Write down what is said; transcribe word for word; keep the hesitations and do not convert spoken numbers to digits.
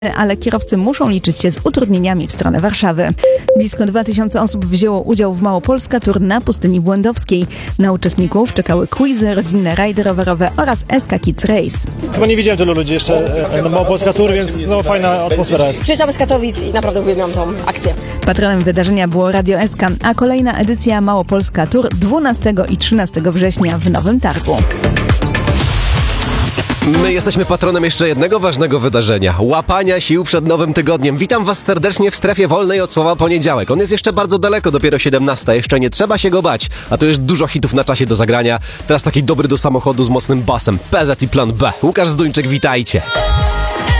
ale kierowcy muszą liczyć się z utrudnieniami w stronę Warszawy. Blisko dwa tysiące osób wzięło udział w Małopolska Tour na Pustyni Błędowskiej. Na uczestników czekały quizy, rodzinne rajdy rowerowe oraz S K Kids Race. Chyba nie widziałem tylu ludzi jeszcze na Małopolska Tour, więc no, fajna atmosfera jest. Przyjeżdżamy z Katowic i naprawdę uwielbiam tą akcję. Patronem wydarzenia było Radio S K, a kolejna edycja Małopolska Tour dwunastego i trzynastego września w Nowym Targu. My jesteśmy patronem jeszcze jednego ważnego wydarzenia. Łapania sił przed nowym tygodniem. Witam was serdecznie w strefie wolnej od słowa poniedziałek. On jest jeszcze bardzo daleko, dopiero siedemnasta. Jeszcze nie trzeba się go bać. A tu już dużo hitów na czasie do zagrania. Teraz taki dobry do samochodu z mocnym basem. P Z i Plan B. Łukasz Zduńczyk, witajcie.